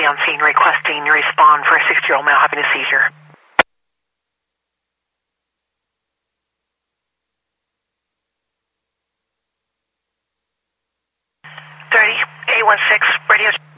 on scene requesting you respond for a 60-year-old male having a seizure. 30, 816, radio.